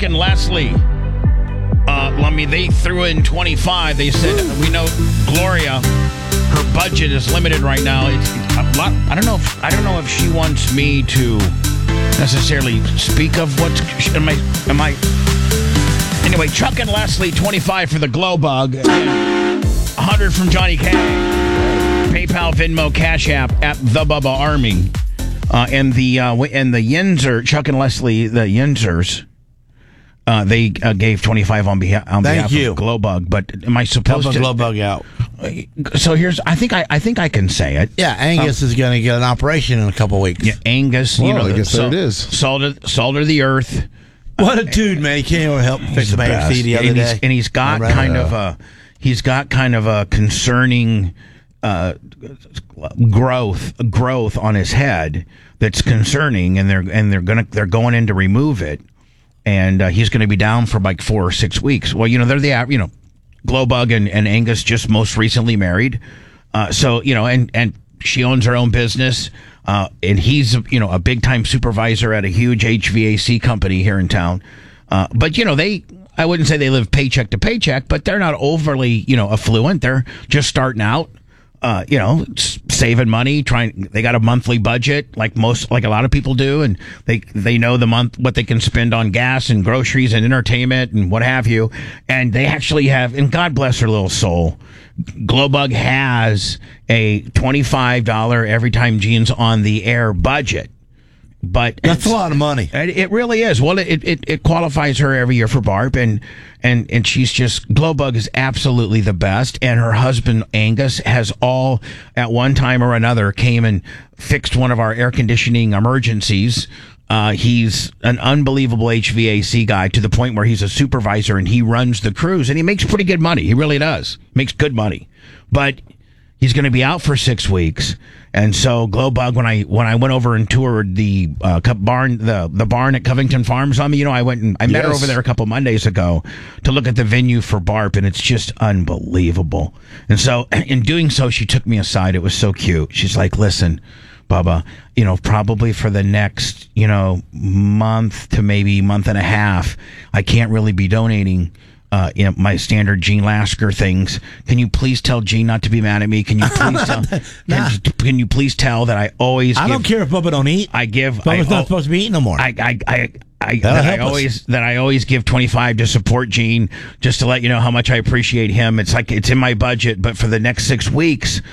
and Leslie. They threw in 25. They said, we know Gloria, her budget is limited right now. It's a lot. I don't know if she wants me to necessarily speak of what's. Am I? Anyway, Chuck and Leslie, 25 for the Glow Bug, 100 from Johnny K. PayPal, Venmo, Cash App at the Bubba Army, and the Yinzer, Chuck and Leslie, the Yinzers. They gave 25 on behalf of Glowbug, but am I supposed to help a Glowbug out? So I think I can say it. Yeah, Angus is going to get an operation in a couple weeks. Yeah, Angus. Well, I guess there it is. Salt of the earth. What a dude, man! He can't even help fix my AC the other day. And he's got kind of a concerning growth on his head that's concerning, and they're going in to remove it. And he's going to be down for like 4 or 6 weeks. Well, they're Glowbug and Angus just most recently married. So and she owns her own business. And he's, a big time supervisor at a huge HVAC company here in town. But I wouldn't say they live paycheck to paycheck, but they're not overly, affluent. They're just starting out. Saving money, they got a monthly budget like a lot of people do, and they know what they can spend on gas and groceries and entertainment and what have you. And they actually have, and God bless her little soul, Glowbug has a $25 every time Gene's on the air budget. But that's a lot of money. It really is. Well, it qualifies her every year for BARP, and she's just, Glowbug is absolutely the best. And her husband Angus has all at one time or another came and fixed one of our air conditioning emergencies. He's an unbelievable HVAC guy to the point where he's a supervisor and he runs the crews, and he makes pretty good money. He really does. Makes good money, but he's going to be out for 6 weeks. And so Glowbug, when I went over and toured the barn, the barn at Covington Farms, I went and I met her over there a couple Mondays ago to look at the venue for BARP, and it's just unbelievable. And so in doing so, she took me aside. It was so cute. She's like, "Listen, Bubba, probably for the next, month to maybe month and a half, I can't really be donating my standard Gene Lasker things. Can you please tell Gene not to be mad at me? Can you please tell? Can you please tell that I always? I don't care if Bubba don't eat. Bubba's not supposed to be eating no more. I always give 25 to support Gene, just to let you know how much I appreciate him. It's like it's in my budget, but for the next 6 weeks.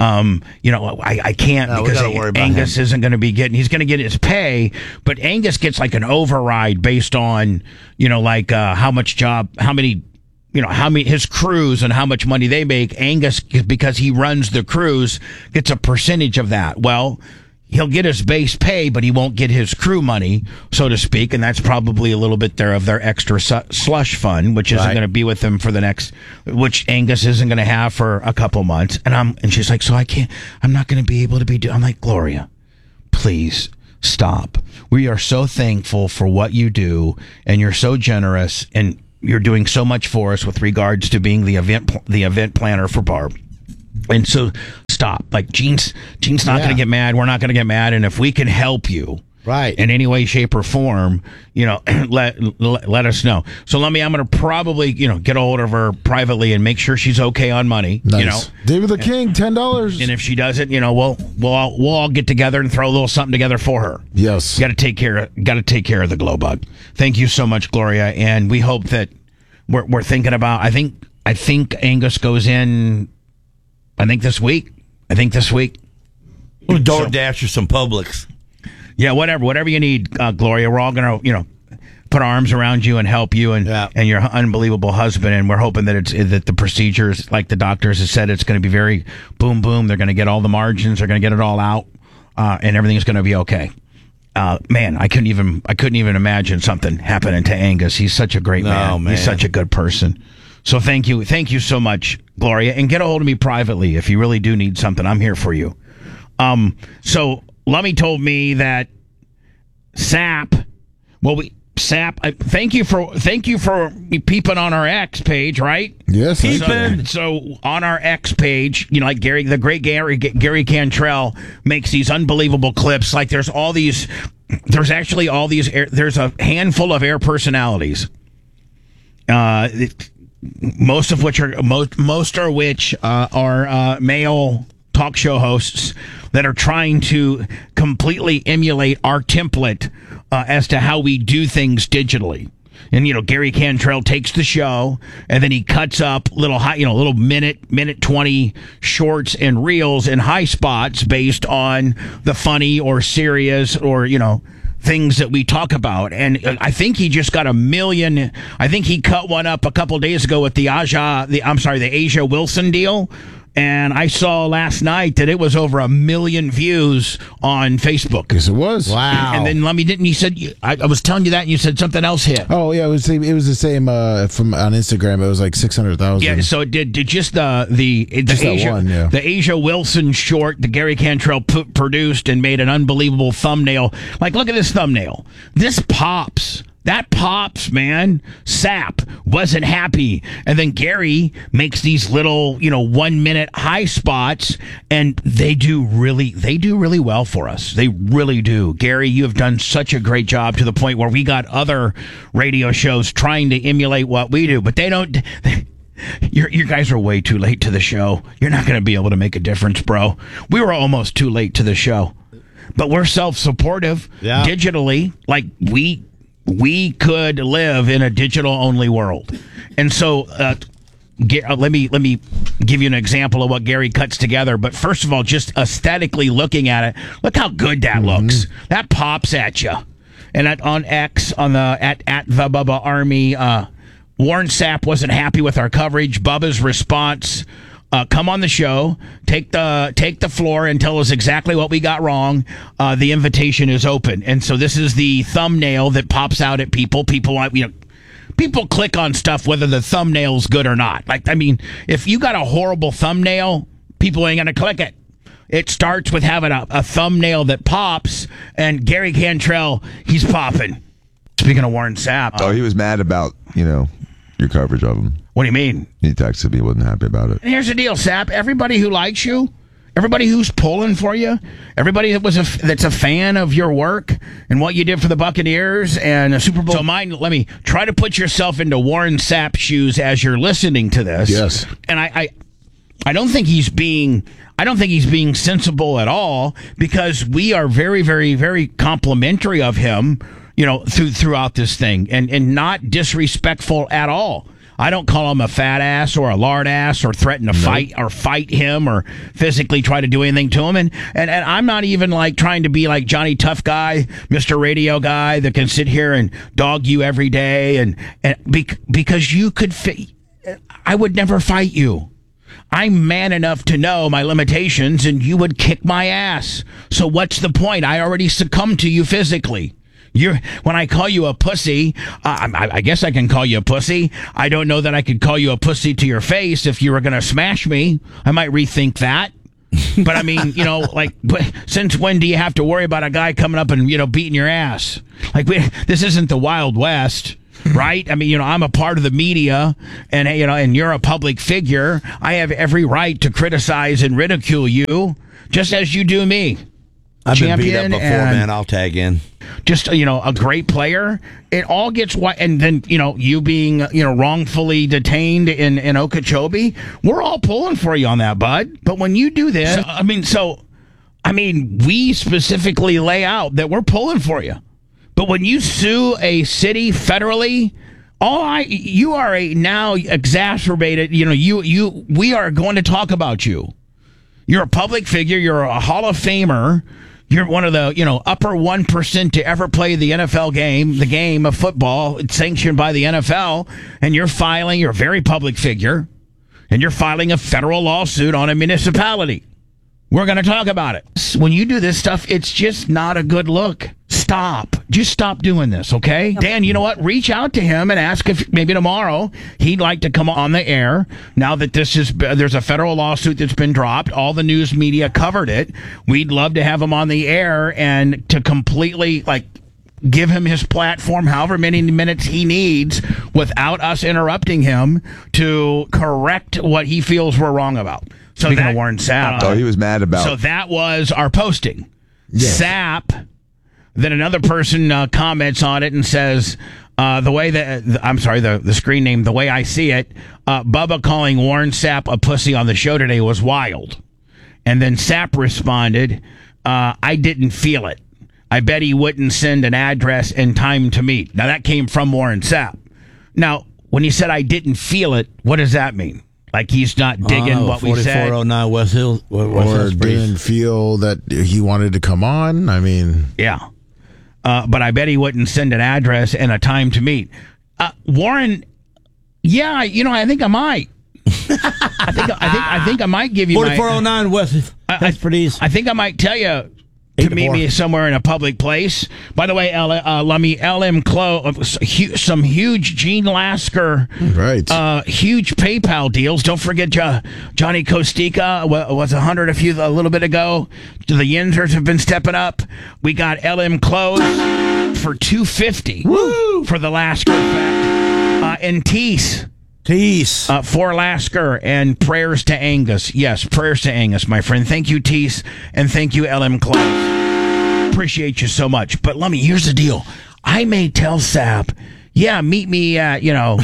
I can't because Angus isn't going to be he's going to get his pay, but Angus gets like an override based on, how many his crews and how much money they make. Angus, because he runs the crews, gets a percentage of that. Well, he'll get his base pay, but he won't get his crew money, so to speak, and that's probably a little bit of their extra slush fund, which isn't going to be with them for the next, which Angus isn't going to have for a couple months. And she's like, so I'm not going to be able to be. I'm like, Gloria, please stop. We are so thankful for what you do, and you're so generous, and you're doing so much for us with regards to being the event planner for BARP. And so stop. Like Gene's not going to get mad. We're not going to get mad. And if we can help you in any way, shape, or form, let us know. So I'm going to probably, get a hold of her privately and make sure she's okay on money. Nice. David the King, $10. And if she doesn't, we'll all get together and throw a little something together for her. Yes. Got to take care of the Glowbug. Thank you so much, Gloria. And we hope that we're thinking about, I think Angus goes in, I think this week. We'll DoorDash or some Publix. Yeah, whatever you need, Gloria. We're all going to, put arms around you and help you and your unbelievable husband. And we're hoping that that the procedures, like the doctors have said, it's going to be very boom, boom. They're going to get all the margins. They're going to get it all out, and everything's going to be okay. Man, I couldn't even imagine something happening to Angus. He's such a great man. He's such a good person. So thank you so much, Gloria, and get a hold of me privately if you really do need something. I'm here for you. So Lummy told me that SAP. Thank you for peeping on our X page, right? Yes, So on our X page, like the great Gary Cantrell makes these unbelievable clips. Like there's all these there's actually all these. There's a handful of air personalities. Most of which are male talk show hosts that are trying to completely emulate our template as to how we do things digitally. And Gary Cantrell takes the show and then he cuts up little minute 20 shorts and reels and high spots based on the funny or serious or things that we talk about. And I think he just got 1 million. I think he cut one up a couple days ago with the Asia Wilson deal. And I saw last night that it was over 1 million views on Facebook. Yes, it was. Wow. And then you said, I was telling you that, and you said something else hit. Oh, yeah, it was the same from on Instagram. It was like 600,000. Yeah, so it did just the Asia Wilson short that Gary Cantrell produced and made an unbelievable thumbnail. Like, look at this thumbnail. This pops. That pops, man. Sap wasn't happy. And then Gary makes these little, 1 minute high spots, and they do really well for us. They really do. Gary, you have done such a great job to the point where we got other radio shows trying to emulate what we do, but they don't. You guys are way too late to the show. You're not going to be able to make a difference, bro. We were almost too late to the show. But we're self-supportive digitally, like we could live in a digital-only world. And so let me give you an example of what Gary cuts together. But first of all, just aesthetically looking at it, look how good that looks. That pops at you. And on X, on the at the Bubba Army, Warren Sapp wasn't happy with our coverage. Bubba's response: come on the show, take the floor, and tell us exactly what we got wrong. The invitation is open. And so this is the thumbnail that pops out at people. People click on stuff whether the thumbnail's good or not. If you got a horrible thumbnail, people ain't gonna click it. It starts with having a thumbnail that pops, and Gary Cantrell, he's popping. Speaking of Warren Sapp, he was mad about your coverage of him. What do you mean? He texted me, he wasn't happy about it. And here's the deal, Sapp. Everybody who likes you, everybody who's pulling for you, everybody that's a fan of your work and what you did for the Buccaneers and the Super Bowl. So let me try to put yourself into Warren Sapp's shoes as you're listening to this. Yes. And I don't think he's being sensible at all, because we are very, very, very complimentary of him, throughout this thing, and not disrespectful at all. I don't call him a fat ass or a lard ass or threaten to fight him or physically try to do anything to him. And I'm not even trying to be like Johnny Tough Guy, Mr. Radio Guy that can sit here and dog you every day. And because you could I would never fight you. I'm man enough to know my limitations, and you would kick my ass. So what's the point? I already succumbed to you physically. When I call you a pussy, I guess I can call you a pussy. I don't know that I could call you a pussy to your face if you were going to smash me. I might rethink that. But I mean, since when do you have to worry about a guy coming up and, beating your ass? This isn't the Wild West, right? I mean, I'm a part of the media, and you're a public figure. I have every right to criticize and ridicule you, just as you do me. I've been beat up before, man. I'll tag in. Just, a great player. It all gets and then, you being, wrongfully detained in Okeechobee. We're all pulling for you on that, bud. But when you do this, we specifically lay out that we're pulling for you. But when you sue a city federally, you are now exacerbated. We are going to talk about you. You're a public figure. You're a Hall of Famer. You're one of the, upper 1% to ever play the NFL game, the game of football. It's sanctioned by the NFL. And you're a very public figure, and you're filing a federal lawsuit on a municipality. We're going to talk about it. When you do this stuff, it's just not a good look. Stop. Just stop doing this, okay? Dan, you know what? Reach out to him and ask if maybe tomorrow he'd like to come on the air. Now that there's a federal lawsuit that's been dropped. All the news media covered it. We'd love to have him on the air and to completely, give him his platform however many minutes he needs without us interrupting him to correct what he feels we're wrong about. So speaking of Warren Sapp. He was mad about. So that was our posting. Yes. Sapp Then another person comments on it and says, the screen name, the way I see it, Bubba calling Warren Sapp a pussy on the show today was wild. And then Sapp responded, I didn't feel it. I bet he wouldn't send an address and time to meet. Now, that came from Warren Sapp. Now, when he said I didn't feel it, what does that mean? Like he's not digging what we said? 4409 West Hill. Or didn't feel that he wanted to come on? I mean... Yeah. But I bet he wouldn't send an address and a time to meet. Warren, yeah, I think I might. I think I might give you 4409 West. That's pretty easy. I think I might tell you to meet me somewhere in a public place. By the way, LM Clo, some huge Gene Lasker, right? Huge PayPal deals. Don't forget Johnny Kostika was 100 a little bit ago. The Yinzers have been stepping up. We got LM Clo for $250 for the Lasker effect, and Tease. For Lasker and prayers to Angus. Yes, prayers to Angus, my friend. Thank you, Tease, and thank you, LM Close. Appreciate you so much. But let me, here's the deal. I may tell Sapp, meet me at,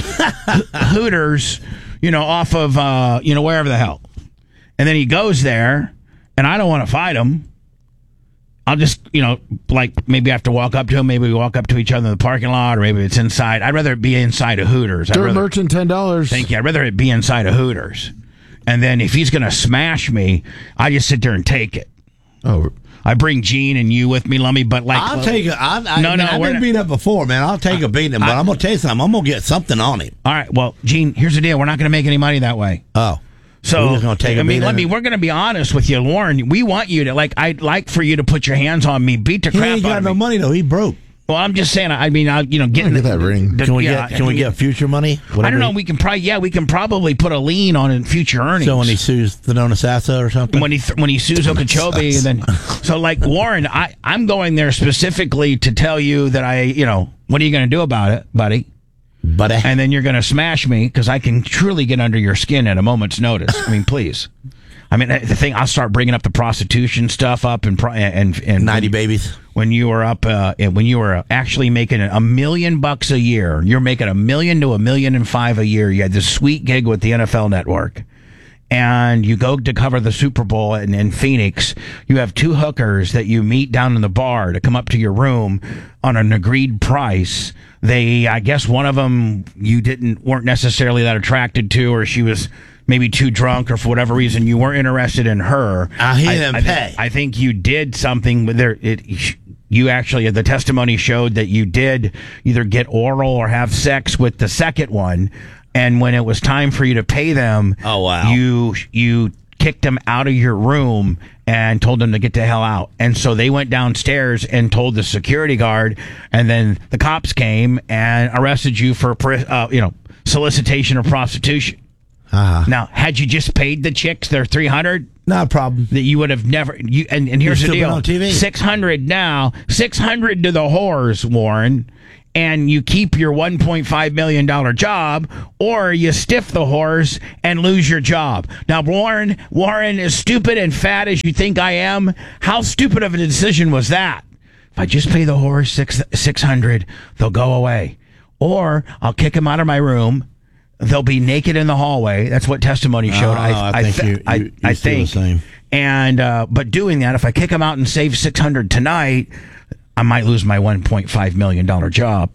Hooters, off of, wherever the hell. And then he goes there, and I don't want to fight him. I'll just, maybe I have to walk up to him. Maybe we walk up to each other in the parking lot, or maybe it's inside. I'd rather it be inside of Hooters. Dirt Merchant, $10. Thank you. I'd rather it be inside of Hooters. And then if he's going to smash me, I just sit there and take it. Oh, I bring Gene and you with me, Lummy, but I'll take it. I've been beat up before, man. I'll take a beating, but I'm going to tell you something. I'm going to get something on him. All right. Well, Gene, here's the deal. We're not going to make any money that way. Oh. So, we're going to be honest with you, Lauren. We want you to, I'd like for you to put your hands on me, beat the crap out of me. He ain't got no money, though. He broke. Well, I'm just saying, get that ring. Can we get future money? I don't know. We can probably put a lien on in future earnings. So when he sues Thenona Sassa or something? When he sues Okeechobee, and then, Warren, I'm going there specifically to tell you that what are you going to do about it, buddy? And then you're going to smash me because I can truly get under your skin at a moment's notice. I mean, please. I mean, the thing, I'll start bringing up the prostitution stuff up and 90 babies. When you were when you were actually making $1 million a year, you're making $1 million to $1.5 million a year. You had this sweet gig with the NFL Network, and you go to cover the Super Bowl in Phoenix. You have two hookers that you meet down in the bar to come up to your room on an agreed price. I guess one of them you weren't necessarily that attracted to, or she was maybe too drunk, or for whatever reason you weren't interested in her. I think you did something with there. You actually, the testimony showed that you did either get oral or have sex with the second one, and when it was time for you to pay them, you kicked them out of your room and told them to get the hell out. And so they went downstairs and told the security guard, and then the cops came and arrested you for solicitation of prostitution. Now, had you just paid the chicks their $300, not a problem. That you would have never. And here's the deal: $600 now, $600 to the whores, Warren, and you keep your $1.5 million job, or you stiff the whores and lose your job. Now, Warren, as stupid and fat as you think I am, how stupid of a decision was that? If I just pay the whores $600, they'll go away, or I'll kick them out of my room. They'll be naked in the hallway. That's what testimony showed. I think. And but doing that, if I kick them out and save $600 tonight, I might lose my $1.5 million job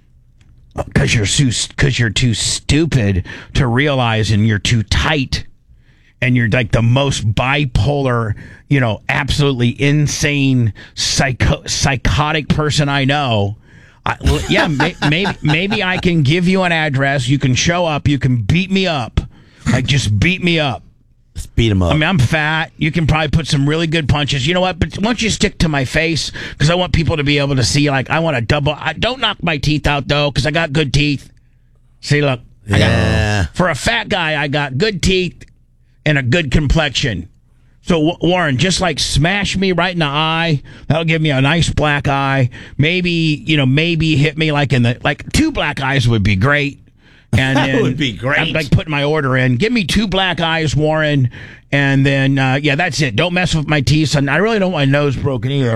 because you're too stupid to realize, and you're too tight, and you're like the most bipolar, absolutely insane, psychotic person I know. Maybe I can give you an address. You can show up. You can beat me up. Just beat me up. Just beat him up. I mean, I'm fat. You can probably put some really good punches. You know what? But once you stick to my face, because I want people to be able to see, I want to double. Don't knock my teeth out, though, because I got good teeth. See, look. For a fat guy, I got good teeth and a good complexion. So, Warren, just smash me right in the eye. That'll give me a nice black eye. Maybe hit me two black eyes would be great. And that would be great. I'm putting my order in. Give me 2 black eyes, Warren. And then, that's it. Don't mess with my teeth. And I really don't want my nose broken either.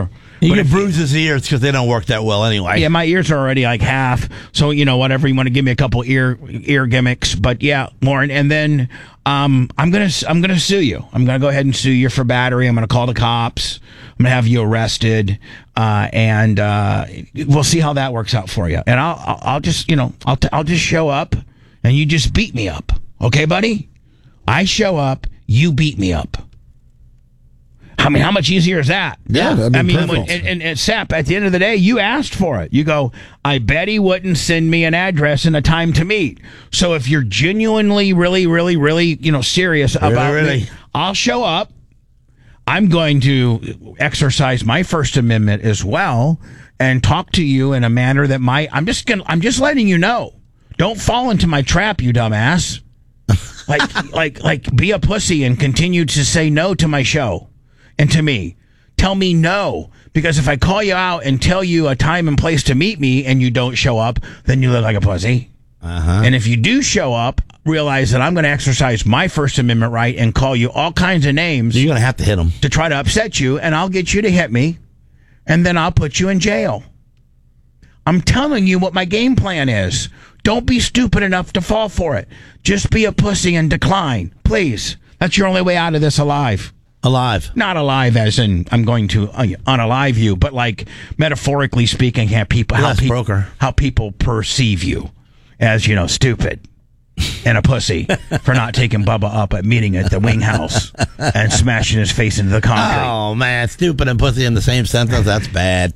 You can bruise his ears because they don't work that well anyway. Yeah, my ears are already like half. So, whatever, you want to give me a couple ear gimmicks. But yeah, Warren. And then I'm gonna sue you. I'm gonna go ahead and sue you for battery. I'm gonna call the cops. I'm gonna have you arrested. And we'll see how that works out for you. And I'll just I'll just show up and you just beat me up. Okay, buddy? I show up, you beat me up. I mean, how much easier is that? Yeah, and Sap, at the end of the day, you asked for it. You go, I bet he wouldn't send me an address and a time to meet. So if you're genuinely, really, really, really, serious about me, I'll show up. I'm going to exercise my First Amendment as well and talk to you in a manner that I'm just letting you know. Don't fall into my trap, you dumbass. Like, be a pussy and continue to say no to my show. And to me, tell me no, because if I call you out and tell you a time and place to meet me and you don't show up, then you look like a pussy. And if you do show up, realize that I'm going to exercise my First Amendment right and call you all kinds of names. You're going to have to hit them to try to upset you, and I'll get you to hit me, and then I'll put you in jail. I'm telling you what my game plan is. Don't be stupid enough to fall for it. Just be a pussy and decline, please. That's your only way out of this alive. Alive. Not alive as in I'm going to unalive you, but like metaphorically speaking, how people perceive you as, stupid and a pussy for not taking Bubba up at meeting at the Wing House and smashing his face into the concrete. Oh, man. Stupid and pussy in the same sentence? That's bad.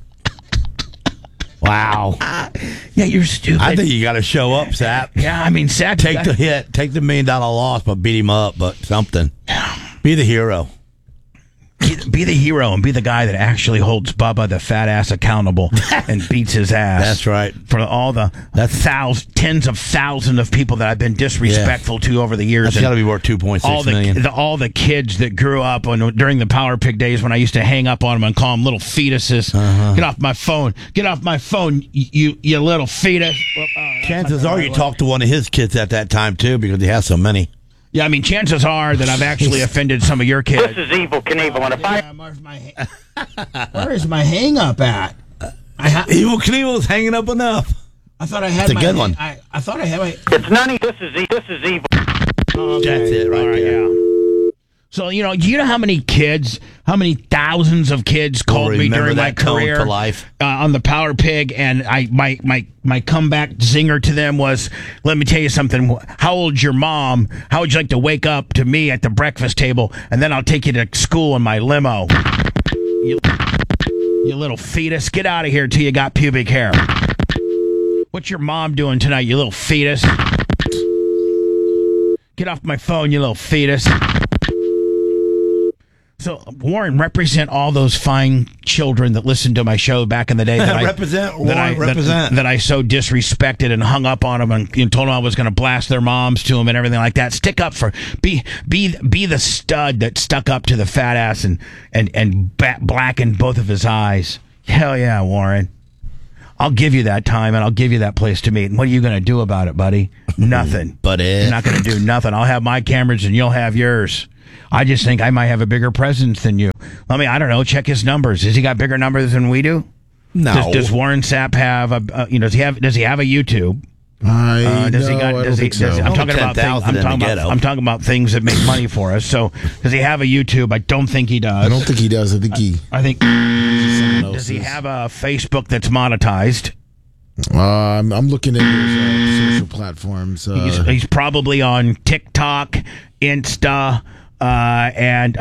Wow. Yeah, you're stupid. I think you got to show up, Sap. Yeah, I mean, Sap. Take the hit. Take the $1 million loss, but beat him up, but something. Be the hero. Be the hero and be the guy that actually holds Bubba the fat ass accountable and beats his ass. That's right. For all the tens of thousands of people that I've been disrespectful to over the years. That's got to be worth $2.6 million. All the kids that grew up during the Power Pig days when I used to hang up on them and call them little fetuses. Get off my phone. Get off my phone, you little fetus. Chances are you talked to one of his kids at that time, too, because he has so many. Yeah, I mean, chances are that I've actually offended some of your kids. This is Evil Knievel. Where is my hang-up at? Evil Knievel's hanging up enough. I thought I had my... It's a good one. I thought I had my... It's none. This is Evil. Okay. That's it right there. Yeah. So, do you know how many thousands of kids called me during my career on the Power Pig, and my comeback zinger to them was, let me tell you something, how old's your mom? How would you like to wake up to me at the breakfast table, and then I'll take you to school in my limo? You little fetus, get out of here till you got pubic hair. What's your mom doing tonight, you little fetus? Get off my phone, you little fetus. So, Warren, represent all those fine children that listened to my show back in the day. That represent. That I so disrespected and hung up on them and told them I was going to blast their moms to them and everything like that. Stick up for be the stud that stuck up to the fat ass and blackened both of his eyes. Hell yeah, Warren. I'll give you that time and I'll give you that place to meet. And what are you going to do about it, buddy? Nothing. You're not going to do nothing. I'll have my cameras and you'll have yours. I just think I might have a bigger presence than you. I don't know. Check his numbers. Has he got bigger numbers than we do? No. Does Warren Sapp have does he have a YouTube? I don't think so. I'm talking about things that make money for us. So, does he have a YouTube? I don't think he does. I don't think he does. I think he. I think. Does he have a Facebook that's monetized? I'm looking at his social platforms. He's probably on TikTok, Insta, and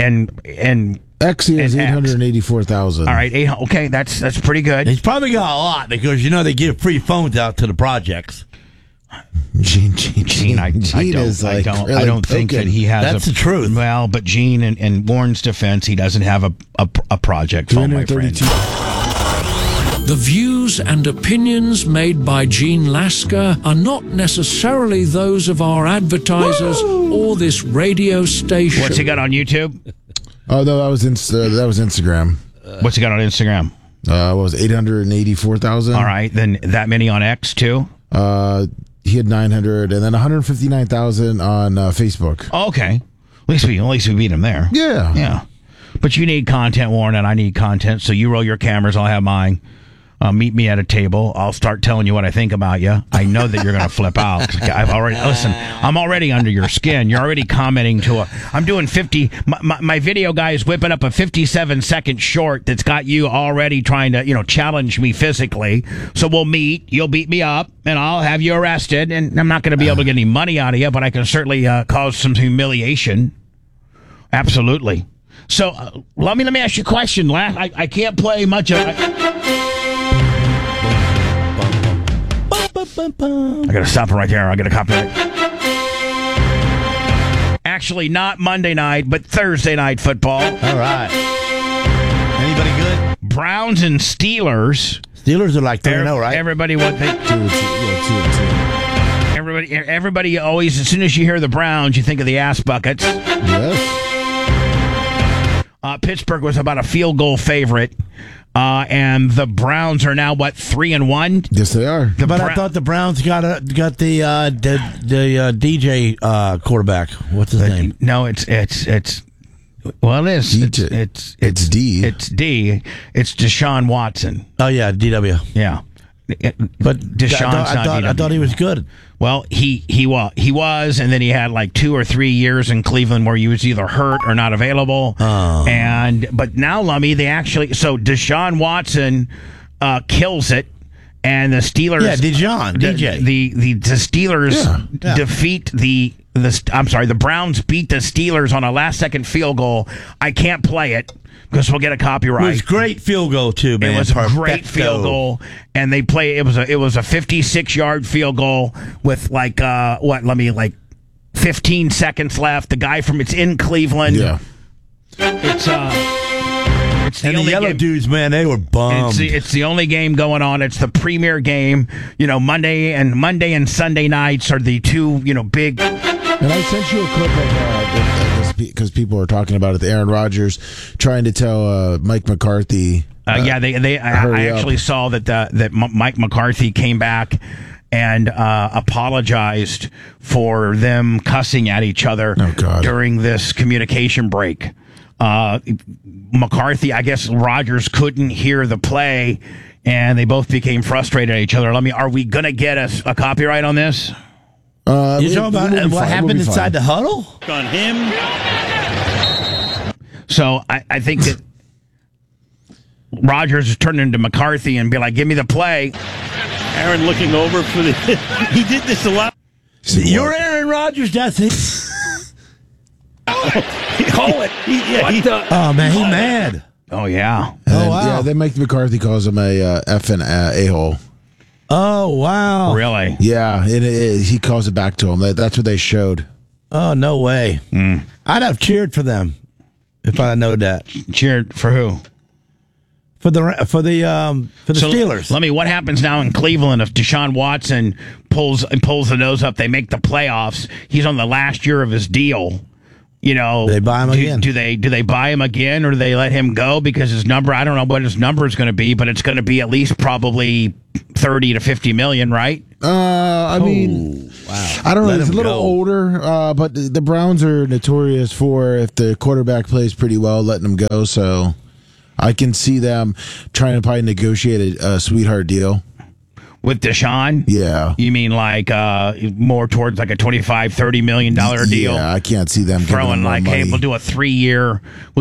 X is 884,000. All right, okay, that's pretty good. He's probably got a lot because they give free phones out to the projects. Gene, I don't think that he has. That's the truth. Well, but Gene, in Warren's defense, he doesn't have a project phone, my friend. The views and opinions made by Gene Lasker are not necessarily those of our advertisers or this radio station. What's he got on YouTube? Oh, no, that was Instagram. What's he got on Instagram? What was 884,000? All right, then that many on X too? He had 900, and then 159,000 on Facebook. Oh, okay, at least we beat him there. Yeah. But you need content, Warren, and I need content. So you roll your cameras, I'll have mine. Meet me at a table. I'll start telling you what I think about you. I know that you're going to flip out. I'm already under your skin. You're already commenting I'm doing 50. My video guy is whipping up a 57-second short that's got you already trying to, challenge me physically. So we'll meet. You'll beat me up, and I'll have you arrested. And I'm not going to be able to get any money out of you, but I can certainly cause some humiliation. Absolutely. So let me ask you a question. I can't play much of it. I gotta stop it right there. I gotta copyright. Actually, not Monday night, but Thursday night football. All right. Anybody good? Browns and Steelers. Steelers are like 3-0, right? Everybody, what they 2-2. Everybody always, as soon as you hear the Browns, you think of the ass buckets. Yes. Pittsburgh was about a field goal favorite. And the Browns are now 3-1. Yes, they are. I thought the Browns got the DJ quarterback. What's his name? No, it is. DJ. It's D. It's D. It's Deshaun Watson. Oh yeah, DW. Yeah, but Deshaun's I thought he was good. Well, he was, and then he had like 2 or 3 years in Cleveland where he was either hurt or not available. Oh. But now, Lummy, so Deshaun Watson kills it, and the Steelers. Yeah, DJ. The Steelers defeat the Browns beat the Steelers on a last-second field goal. I can't play it because we'll get a copyright. It was a great field goal too, man. It was a great field goal, and it was a 56-yard field goal with 15 seconds left. It's in Cleveland. Yeah. It's the yellow game. Dudes, man, they were bummed. It's the only game going on. It's the premier game. Monday and Sunday nights are the two big. And I sent you a clip of because people are talking about it. The Aaron Rodgers trying to tell Mike McCarthy. I actually saw that Mike McCarthy came back and apologized for them cussing at each other during this communication break. McCarthy, I guess Rodgers couldn't hear the play, and they both became frustrated at each other. Are we going to get a copyright on this? You're talking about what happened inside the huddle? On him. So I think that Rodgers is turning into McCarthy and be like, give me the play. Aaron looking over for the... He did this a lot. You're Aaron Rodgers, that's it. Call it. Oh, man, he's mad. Oh, yeah. Wow. Yeah, they make McCarthy calls him a effing a-hole. Oh, wow. Really? Yeah, he calls it back to him. That's what they showed. Oh, no way. I'd have cheered for them if I know that. Cheered for who? For the Steelers. Let me. What happens now in Cleveland if Deshaun Watson pulls the nose up? They make the playoffs. He's on the last year of his deal. They buy him again. Do they buy him again, or do they let him go because his number? I don't know what his number is going to be, but it's going to be at least probably 30 to 50 million, right? I mean, wow. I don't know. He's a little older, but the Browns are notorious for if the quarterback plays pretty well, letting him go. So I can see them trying to probably negotiate a sweetheart deal. With Deshaun? Yeah. You mean like more towards like a $25-30 million deal? Yeah, I can't see them throwing like, hey, we'll do a 3-year,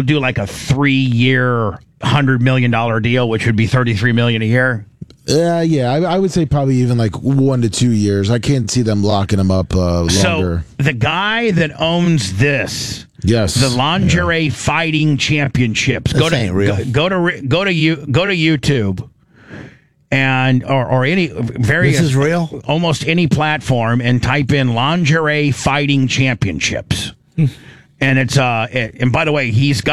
$100 million deal, which would be $33 million a year. Yeah, I would say probably even like 1 to 2 years. I can't see them locking him up longer. So the guy that owns this, yes, the Lingerie Fighting Championships. This ain't real. Go to YouTube. And or any various, this is real? Almost any platform, and type in Lingerie Fighting Championships, and it's and by the way, he's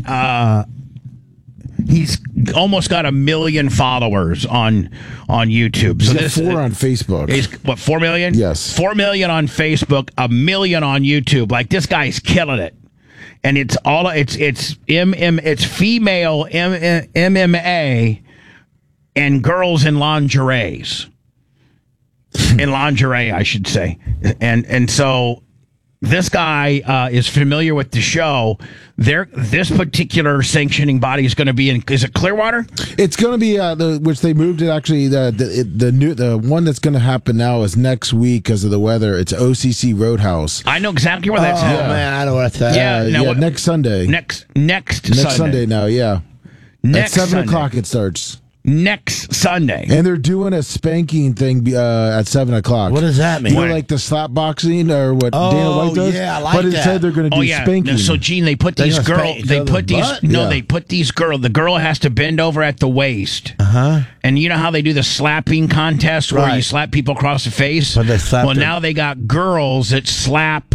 almost got 1 million followers on YouTube. So this 4 on Facebook. He's 4 million? Yes, 4 million on Facebook, 1 million on YouTube. Like, this guy's killing it, and it's female MMA. And girls in lingeries. In lingerie, I should say. And so this guy is familiar with the show. This particular sanctioning body is going to be is it Clearwater? It's going to be which they moved it actually. The one that's going to happen now is next week because of the weather. It's OCC Roadhouse. I know exactly where that's at. Oh man, I know where that's at. Yeah, next Sunday. Next Sunday now. Yeah, next at 7 Sunday. o'clock it starts. Next Sunday. And they're doing a spanking thing at 7 o'clock. What does that mean? You know, like the slap boxing or what Dana White does? Yeah, I like but that. instead they're going to do spanking. No, so Gene, they put these girls. They put these girls. The girl has to bend over at the waist. And you know how they do the slapping contest where you slap people across the face. Now they got girls that slap.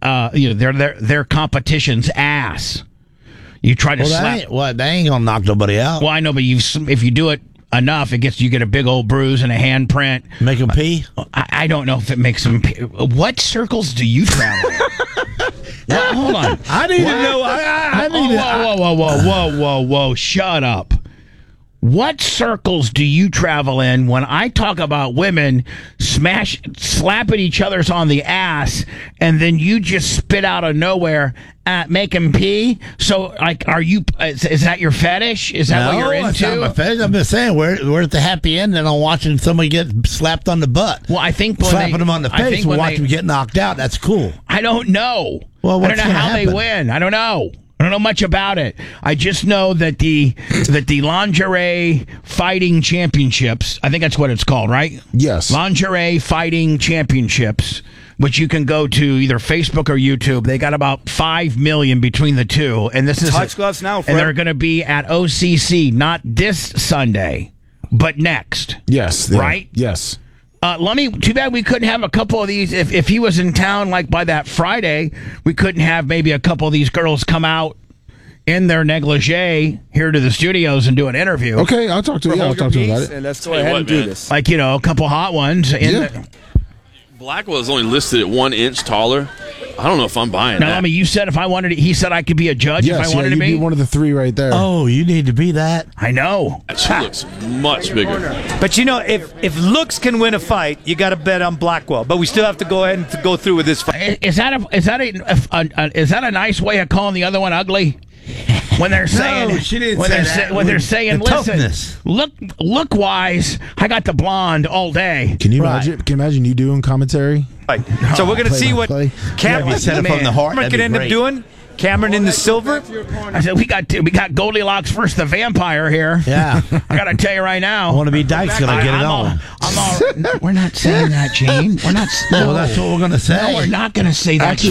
Their competition's ass. You try to slap. They ain't gonna knock nobody out. Well, I know, but if you do it enough, you get a big old bruise and a handprint. Make them pee? I don't know if it makes them pee. What circles do you travel? Well, hold on. I need to know. I need Whoa! Shut up. What circles do you travel in when I talk about women slapping each other's on the ass, and then you just spit out of nowhere, make them pee? So, like, is that your fetish? Is that what you're into? It's not my fetish. I'm just saying, we're at the happy end, and I'm watching somebody get slapped on the butt. Well, I think slapping them on the face and watching them get knocked out. That's cool. I don't know. Well, I don't know how they win. I don't know. I don't know much about it. I just know that the lingerie fighting championships, I think that's what it's called, right? Yes. Lingerie fighting championships, which you can go to either Facebook or YouTube. They got about 5 million between the two, and this is touch gloves now, Fred. And they're going to be at OCC, not this Sunday, but next. Yes. Right? Yes. Too bad we couldn't have a couple of these. If he was in town like by that Friday, we couldn't have maybe a couple of these girls come out in their negligee here to the studios and do an interview. Okay, I'll talk to him about it. And let's go ahead and do this. Like, a couple hot ones. Blackwell is only listed at 1 inch taller. I don't know if I'm buying that. Now, you said if I wanted to, he said I could be a judge if I wanted to be. You'd be one of the three right there. Oh, you need to be that. I know. She looks much bigger. But if looks can win a fight, you got to bet on Blackwell. But we still have to go ahead and go through with this fight. Is that a nice way of calling the other one ugly? When they're saying, no, she didn't when say they're that. when they're saying, the listen, toughness. look wise, I got the blonde all day. Can you imagine? Can you imagine you doing commentary? Right. So we're going to see what Cameron can end up doing. Cameron in the silver. I said we got Goldilocks versus the vampire here. Yeah, I got to tell you right now. I want to be Dyke's going to get it on. No, we're not saying that, Gene. We're not. No, that's what we're going to say. No, we're not going to say that, Gene.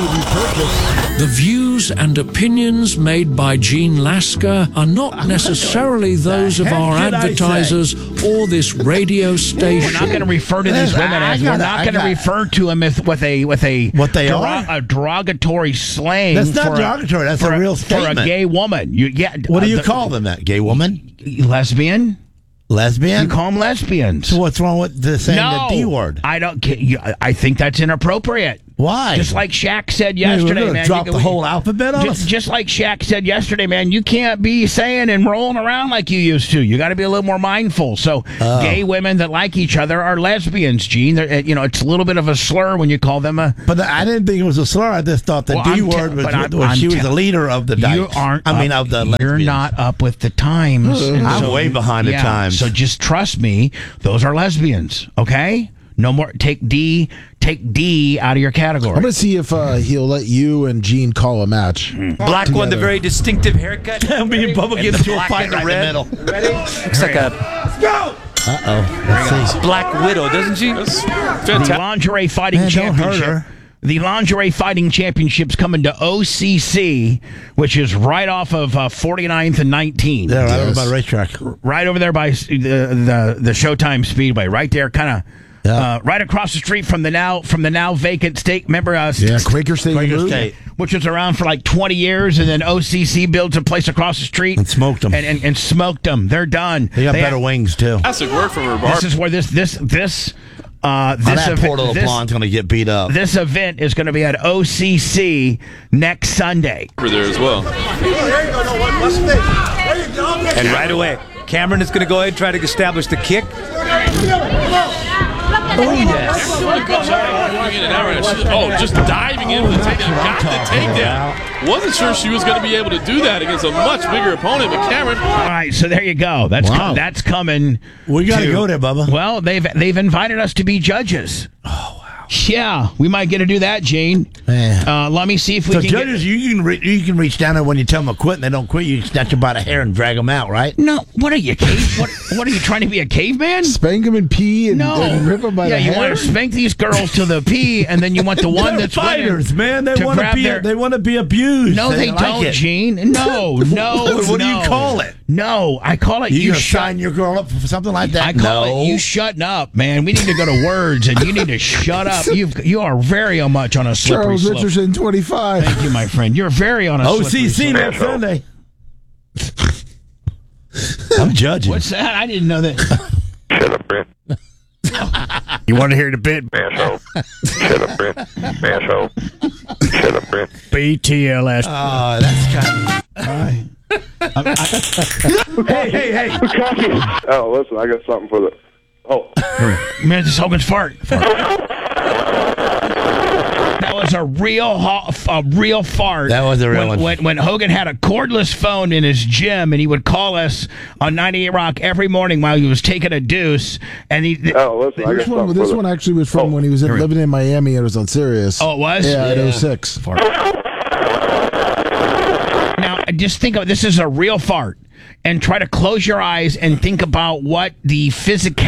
The views and opinions made by Gene Lasker are not necessarily those of our advertisers or this radio station. We're not going to refer to these women as. We're not going to refer to them with a what they are, a derogatory slang. That's not derogatory. That's a real statement for a gay woman. What do you call them? That gay woman? Lesbian. Lesbian? You call them lesbians. So what's wrong with saying the D word? I don't. I think that's inappropriate. Why? Just like Shaq said yesterday, man. Drop the whole alphabet on us? Just like Shaq said yesterday, man. You can't be saying and rolling around like you used to. You got to be a little more mindful. So, gay women that like each other are lesbians, Gene. It's a little bit of a slur when you call them a. But I didn't think it was a slur. I just thought the D word was she was the leader of the Dykes. You aren't. of the lesbians. You're not up with the times. I'm way behind the times. So just trust me. Those are lesbians. Okay. No more. Take D out of your category. I'm going to see if he'll let you and Gene call a match. Black one, the very distinctive haircut. Me and Bubba get into a fight right in the middle. Looks like a. Let's go. Uh-oh. Black Widow, doesn't she? The lingerie fighting championship. The lingerie fighting championships coming to OCC, which is right off of 49th and 19th. Yeah, right over by the racetrack. Right over there by the Showtime Speedway. Right there, kind of. Yeah. Right across the street from the now vacant state. Remember, Quaker State, which was around for like 20 years, and then OCC builds a place across the street and smoked them. And smoked them. They're done. They got better wings too. That's a word from her. This is where this Port of La Plante's going to get beat up. This event is going to be at OCC next Sunday. Over there as well. And right away, Cameron is going to go ahead and try to establish the kick. Oh, yes. diving in and out. Just diving in with the takedown. Got the takedown. Wasn't sure she was going to be able to do that against a much bigger opponent, but Cameron. All right, so there you go. That's that's coming. We got to go there, Bubba. Well, they've invited us to be judges. Oh, wow. Yeah, we might get to do that, Gene. Let me see if we can. Judges, you can reach down there when you tell them to quit, and they don't quit. You snatch them by the hair and drag them out, right? No, what are you, what are you trying to be, a caveman? Spank them and pee and rip them by the hair. Yeah, you want to spank these girls to the pee, and then you want the one that's fighters, man. They want to be. They want to be abused. No, they don't, Gene. No. What do you call it? No, I call it you sign your girl up for something like that. I call it you shutting up, man. We need to go to words, and you need to shut up. You are very much on a slippery slope. Charles Richardson, 25. Thank you, my friend. You're very on a slippery slope. OCC next Sunday. I'm judging. What's that? I didn't know that. Shut up, Brent. You want to hear the bit? Asshole. Shut up, Brent. Asshole. Shut up, Brent. BTLS. Oh, that's kind of... All right. Hey. Oh, listen, I got something for the... Oh. Man, this Hogan's fart. That was a real fart. That was a real one. When Hogan had a cordless phone in his gym, and he would call us on 98 Rock every morning while he was taking a deuce. And listen, this one actually was from when he was living in Miami. It was on Sirius. Oh, it was? Yeah, at 06. Now, just think of this is a real fart. And try to close your eyes and think about what the physical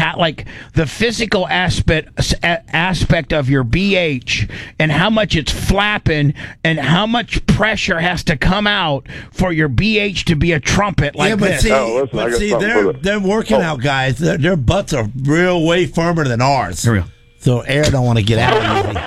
aspect of your BH and how much it's flapping and how much pressure has to come out for your BH to be a trumpet like this. They're working out, guys. Their butts are way firmer than ours. For real. So air don't want to get out easy.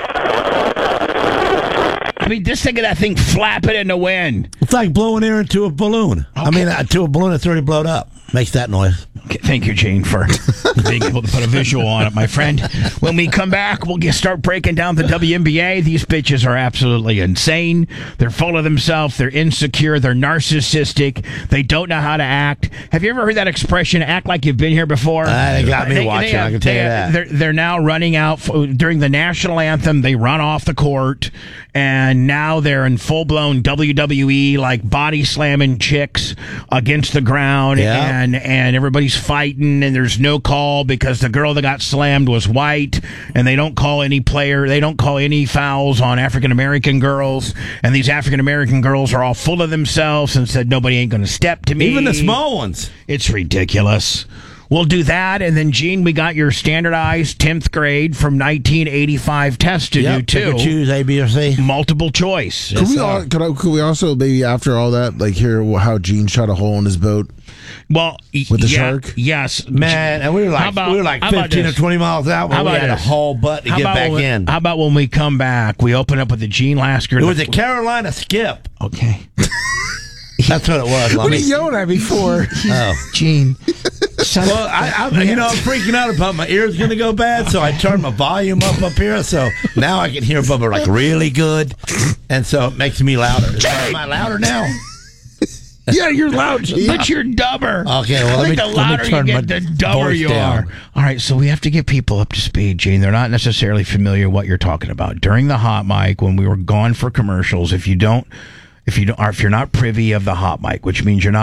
I mean, just think of that thing flapping in the wind. It's like blowing air into a balloon. Okay. I mean, to a balloon that's already blown up. Makes that noise. Okay, thank you, Gene, for being able to put a visual on it, my friend. When we come back, we'll start breaking down the WNBA. These bitches are absolutely insane. They're full of themselves. They're insecure. They're narcissistic. They don't know how to act. Have you ever heard that expression, act like you've been here before? They got me watching, I can tell you that. They're now running out during the national anthem. They run off the court, and now they're in full-blown WWE, like body slamming chicks against the ground. Yeah. And everybody's fighting, and there's no call because the girl that got slammed was white, and they don't call any fouls on African American girls, and these African American girls are all full of themselves and said nobody ain't going to step to me. Even the small ones. It's ridiculous. We'll do that, and then, Gene, we got your standardized 10th grade from 1985 test to do, too. Choose A, B, or C. Multiple choice. Could we also, maybe after all that, hear how Gene shot a hole in his boat? Well, with the shark? Yes. Man, and we were like 15 or 20 miles out when we had a whole butt to get back in. How about when we come back, we open up with the Gene Lasker. It was a Carolina skip. Okay. That's what it was. What are you yelling at me for? Gene. Well, I'm freaking out about my ears going to go bad, so I turned my volume up here, so now I can hear Bubba really good, and so it makes me louder. Am I louder now? Yeah, you're loud, but you're dumber. Okay, well, the louder you get, the dumber you are. All right, so we have to get people up to speed, Gene. They're not necessarily familiar with what you're talking about. During the hot mic, when we were gone for commercials, if you're not privy of the hot mic, which means you're not